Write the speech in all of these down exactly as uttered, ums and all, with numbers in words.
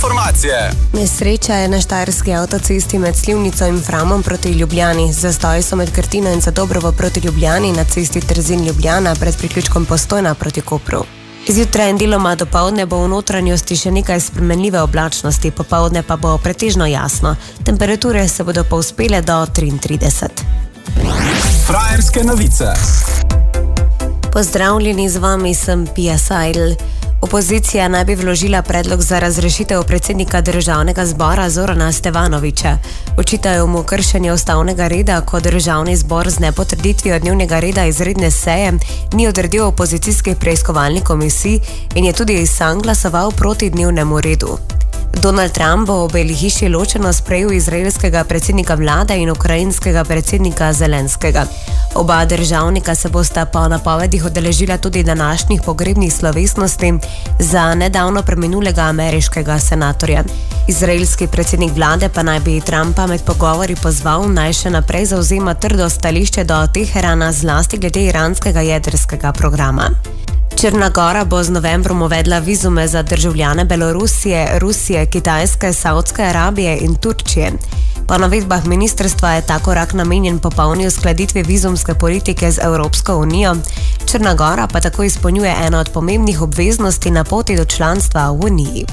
informacije. Nesreča je na štajerski avtocesti med Slivnico in Framom proti Ljubljani. Zastoji so med Krtino in Zadobrovo proti Ljubljani na cesti Trzin-Ljubljana pred priključkom Postojna proti Kopru. Zjutraj in deloma dopoldne bo v notranjosti še nekaj spremenljive oblačnosti, popoldne pa bo pretežno jasno. Temperature se bodo povzpele do triintrideset. Frajerske novice. Pozdravljeni, z vami sem Pia Seidel. Opozicija naj bi vložila predlog za razrešitev predsednika Državnega zbora Zorana Stevanovića. Očitajo mu kršenje ustavnega reda, ko Državni zbor z nepotrditvijo dnevnega reda izredne seje ni odredil opozicijskih preiskovalnih komisij in je tudi sam glasoval proti dnevnemu redu. Donald Trump bo v Beli hiši ločeno sprejel izraelskega predsednika vlade in ukrajinskega predsednika Zelenskega. Oba državnika se bosta po napovedih udeležila tudi današnjih pogrebnih slovesnosti za nedavno preminulega ameriškega senatorja. Izraelski predsednik vlade pa naj bi Trumpa med pogovori pozval, naj še naprej zavzema trdo stališče do Teherana, zlasti glede iranskega jedrskega programa. Črna Gora bo z novembrom uvedla vizume za državljane Belorusije, Rusije, Kitajske, Saudske Arabije in Turčije. Po navedbah ministrstva je ta korak namenjen popolni uskladitvi vizumske politike z Evropsko unijo. Črna Gora pa tako izpolnjuje eno od pomembnih obveznosti na poti do članstva v Uniji.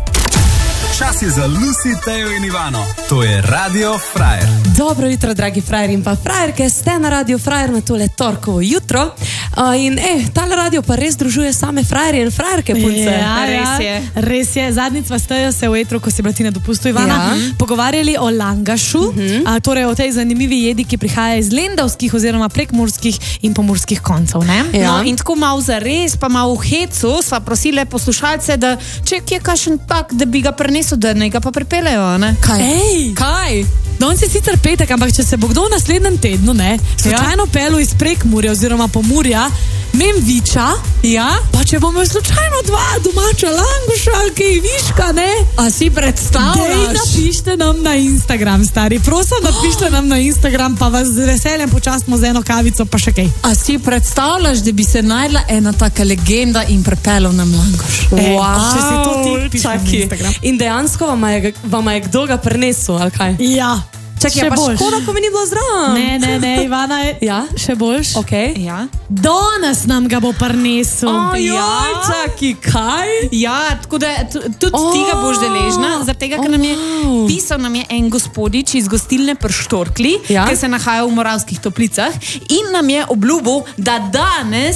Čas je za Lucy, Tejo in Ivano. To je Radio Frajer. Dobro jutro, dragi frajer in pa frajerke. Ste na Radio Frajer na tole torkovo jutro. Uh, in eh, tale radio pa res družuje same frajerje in frajerke, punce. Ja, res je. Res je. Zadnjič sva stejo se v etru, ko si bila ti na dopustu, Ivana, ja. pogovarjali o langašu, uh -huh. a, torej o tej zanimivi jedi, ki prihaja iz lendavskih oziroma prekmurskih in pomurskih koncev, ne? Ja. No, in tako malo za res, pa malo v hecu, sva prosile poslušalce, da če je kakšen tak, da bi ga prenesel, da ne ga pa pripeljejo, ne? Kaj? Ej, kaj? Danes je sicer petek, ampak če se bo kdo v naslednjem tednu, ne, slučajno ja. pelil iz Prekmurja oziroma Pomurja, Memviča, ja, pa če bomo slučajno dva domača langoša, ki viška, ne? A si predstavljaš? Dej, napište nam na Instagram, stari. Prosim, napište nam na Instagram, pa vas z veseljem počastimo z eno kavico, pa še kaj. A si predstavljaš, da bi se najdla ena taka legenda in prepelil nam langoš? Wow, če si to ti pišeš na Instagram. In dejansko vama je, vama je kdo ga prenesel, ali kaj? Ja. Čakaj, ja, pa škoda, ko mi ni bilo zdrav. Ne, ne, ne, Ivana, ja? še boljš. Okay. Ja. Danes nam ga bo prinesel. Oh, ja, čakaj, kaj? Ja, tako da tudi oh. tega boš deležna, zaradi tega, ker oh, nam je wow. pisal nam je en gospodič iz gostilne pri Štorkli, ja? ki se nahaja v Moravskih Toplicah in nam je obljubil, da danes